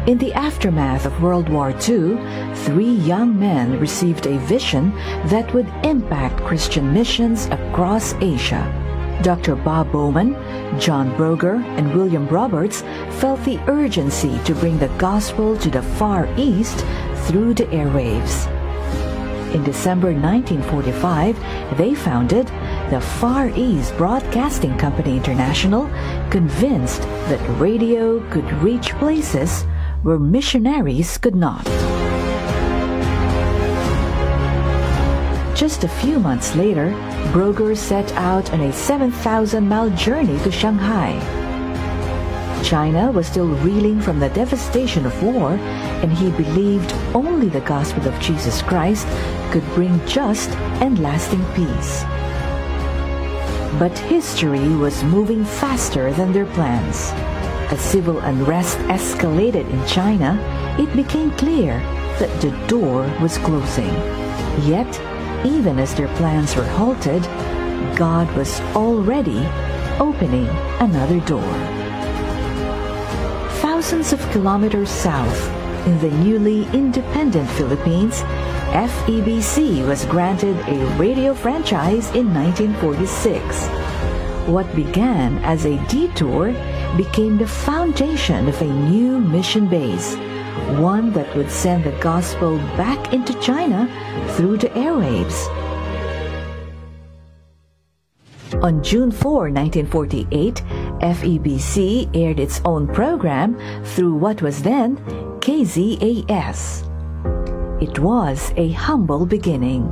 In the aftermath of World War II, 3 young men received a vision that would impact Christian missions across Asia. Dr. Bob Bowman, John Broger, and William Roberts felt the urgency to bring the gospel to the Far East through the airwaves. In December 1945, they founded the Far East Broadcasting Company International, convinced that radio could reach places where missionaries could not. Just a few months later, Broger set out on a 7,000-mile journey to Shanghai. China was still reeling from the devastation of war, and he believed only the gospel of Jesus Christ could bring just and lasting peace. But history was moving faster than their plans. As civil unrest escalated in China, it became clear that the door was closing. Yet, even as their plans were halted, God was already opening another door. Thousands of kilometers south, in the newly independent Philippines, FEBC was granted a radio franchise in 1946. What began as a detour became the foundation of a new mission base, one that would send the gospel back into China through the airwaves. On June 4, 1948, FEBC aired its own program through what was then KZAS. It was a humble beginning.